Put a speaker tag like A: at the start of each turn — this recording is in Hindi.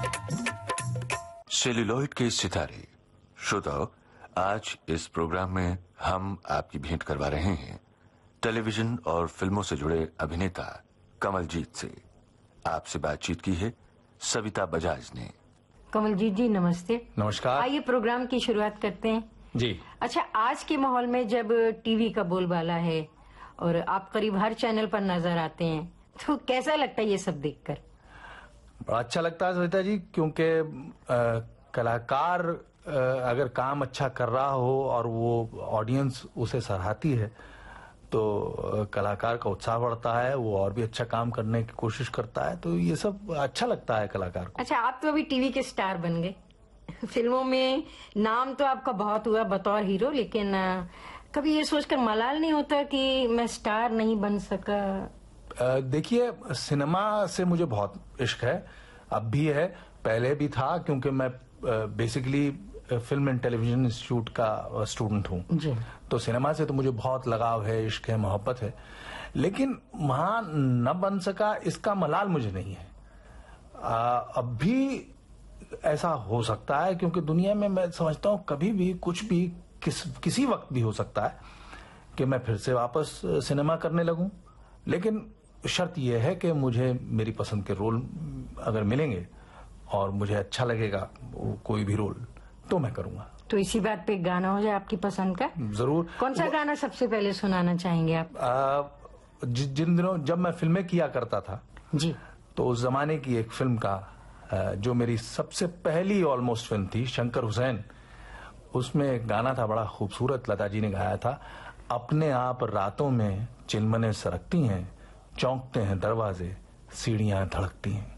A: सेल्यूलॉइड के सितारे। श्रोताओ, आज इस प्रोग्राम में हम आपकी भेंट करवा रहे हैं टेलीविजन और फिल्मों से जुड़े अभिनेता कमलजीत से। आपसे बातचीत की है सविता बजाज ने।
B: कमलजीत जी नमस्ते।
C: नमस्कार।
B: आइए प्रोग्राम की शुरुआत करते हैं।
C: जी।
B: अच्छा, आज के माहौल में जब टीवी का बोलबाला है और आप करीब हर चैनल पर नजर आते हैं, तो कैसा लगता है ये सब देखकर?
C: बड़ा अच्छा लगता है सविता जी, क्योंकि कलाकार अगर काम अच्छा कर रहा हो और वो ऑडियंस उसे सराहती है तो कलाकार का उत्साह बढ़ता है, वो और भी अच्छा काम करने की कोशिश करता है, तो ये सब अच्छा लगता है कलाकार को।
B: अच्छा, आप तो अभी टीवी के स्टार बन गए। फिल्मों में नाम तो आपका बहुत हुआ बतौर हीरो, लेकिन कभी ये सोचकर मलाल नहीं होता कि मैं स्टार नहीं बन सका?
C: देखिए, सिनेमा से मुझे बहुत इश्क है, अब भी है, पहले भी था, क्योंकि मैं basically film and television institute का स्टूडेंट हूँ, तो सिनेमा से तो मुझे बहुत लगाव है, इश्क है, मोहब्बत है, लेकिन वहां न बन सका इसका मलाल मुझे नहीं है। अब भी ऐसा हो सकता है, क्योंकि दुनिया में मैं समझता हूँ कभी भी कुछ भी किसी वक्त भी हो सकता है कि मैं फिर से वापस सिनेमा करने लगूं, लेकिन शर्त यह है कि मुझे मेरी पसंद के रोल अगर मिलेंगे और मुझे अच्छा लगेगा कोई भी रोल, तो मैं करूंगा।
B: तो इसी बात पे गाना हो जाए आपकी पसंद का।
C: जरूर।
B: कौन सा गाना सबसे पहले सुनाना चाहेंगे आप?
C: जिन दिनों जब मैं फिल्में किया करता था
B: जी,
C: तो उस जमाने की एक फिल्म का जो मेरी सबसे पहली ऑलमोस्ट फिल्म थी, शंकर हुसैन, उसमें एक गाना था बड़ा खूबसूरत, लता जी ने गाया था। अपने आप रातों में चिलमने सरकती हैं, चौंकते हैं दरवाजे, सीढ़ियां धड़कती हैं।